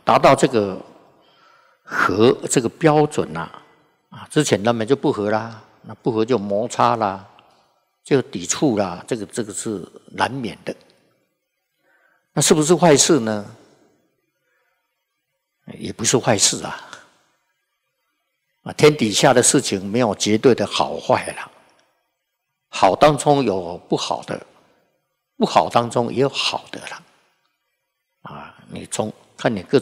达到这个合这个标准呐，之前他们就不合啦，那不合就摩擦啦，就抵触啦，这个是难免的。那是不是坏事呢？也不是坏事啊。天底下的事情没有绝对的好坏啦，好当中有不好的，不好当中也有好的啦。你看你各